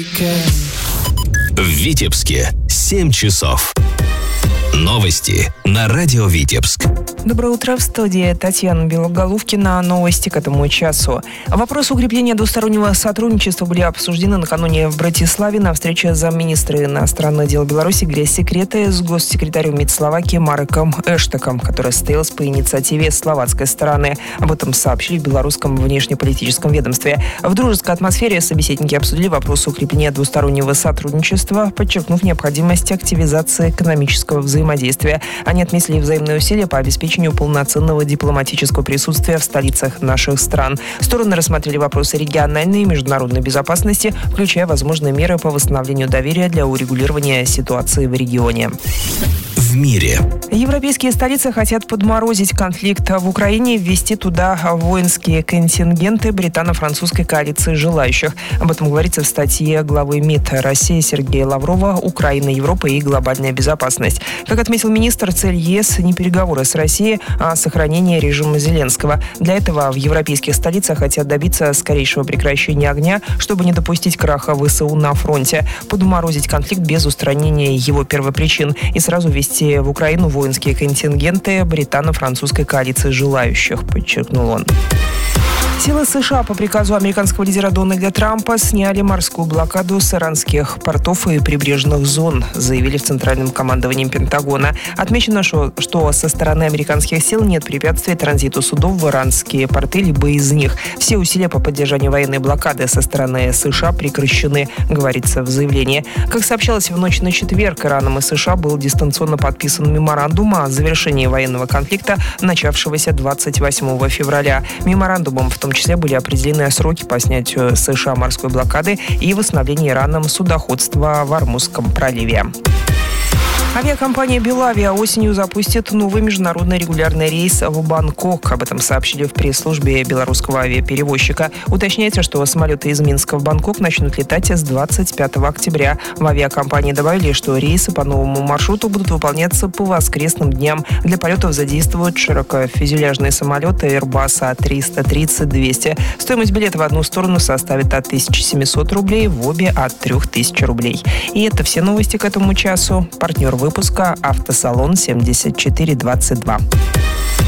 В Витебске 7 часов. Новости на радио Витебск. Доброе утро, в студии Татьяна Белоголовкина. Новости к этому часу. Вопросы укрепления двустороннего сотрудничества были обсуждены накануне в Братиславе на встрече замминистра иностранных дел Беларуси Грессекрета с госсекретарем МИД Словакии Мареком Эштеком, которая состоялась по инициативе словацкой стороны. Об этом сообщили в белорусском внешнеполитическом ведомстве. В дружеской атмосфере собеседники обсудили вопросы укрепления двустороннего сотрудничества, подчеркнув необходимость активизации экономического взаимодействия. Они отметили взаимные усилия по обеспечению полноценного дипломатического присутствия в столицах наших стран. Стороны рассмотрели вопросы региональной и международной безопасности, включая возможные меры по восстановлению доверия для урегулирования ситуации в регионе. В мире. Европейские столицы хотят подморозить конфликт в Украине и ввести туда воинские контингенты британо-французской коалиции желающих. Об этом говорится в статье главы МИД России Сергея Лаврова «Украина, Европа и глобальная безопасность». Как отметил министр, цель ЕС не переговоры с Россией, а сохранение режима Зеленского. Для этого в европейских столицах хотят добиться скорейшего прекращения огня, чтобы не допустить краха ВСУ на фронте, подморозить конфликт без устранения его первопричин и сразу ввести в Украину воинские контингенты британо-французской коалиции желающих, подчеркнул он. Силы США по приказу американского лидера Дональда Трампа сняли морскую блокаду с иранских портов и прибрежных зон, заявили в Центральном командовании Пентагона. Отмечено, что со стороны американских сил нет препятствий транзиту судов в иранские порты, либо из них. Все усилия по поддержанию военной блокады со стороны США прекращены, говорится в заявлении. Как сообщалось, в ночь на четверг Ираном и США был дистанционно подписан меморандум о завершении военного конфликта, начавшегося 28 февраля. Меморандумом в том числе были определены сроки по снятию США морской блокады и восстановлению Ираном судоходства в Ормузском проливе. Авиакомпания «Белавия» осенью запустит новый международный регулярный рейс в Бангкок. Об этом сообщили в пресс-службе белорусского авиаперевозчика. Уточняется, что самолеты из Минска в Бангкок начнут летать с 25 октября. В авиакомпании добавили, что рейсы по новому маршруту будут выполняться по воскресным дням. Для полетов задействуют широкофюзеляжные самолеты Airbus A330-200. Стоимость билета в одну сторону составит от 1700 рублей, в обе от 3000 рублей. И это все новости к этому часу. Партнер выпуска «Автосалон 7422».